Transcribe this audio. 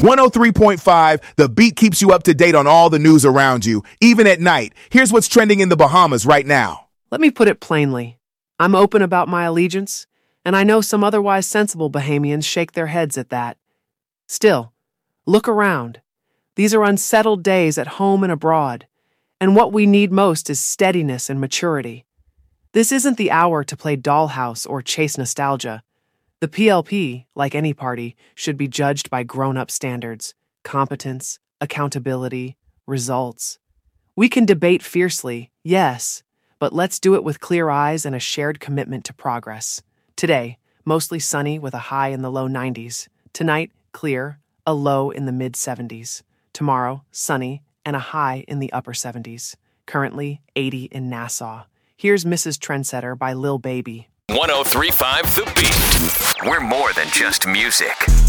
103.5, The Beat keeps you up to date on all the news around you, even at night. Here's what's trending in the Bahamas right now. Let me put it plainly. I'm open about my allegiance, and I know some otherwise sensible Bahamians shake their heads at that. Still, look around. These are unsettled days at home and abroad, and what we need most is steadiness and maturity. This isn't the hour to play dollhouse or chase nostalgia. The PLP, like any party, should be judged by grown-up standards, competence, accountability, results. We can debate fiercely, yes, but let's do it with clear eyes and a shared commitment to progress. Today, mostly sunny with a high in the low 90s. Tonight, clear, a low in the mid-70s. Tomorrow, sunny, and a high in the upper 70s. Currently, 80 in Nassau. Here's Mrs. Trendsetter by Lil Baby. 103.5 The Beat. We're more than just music.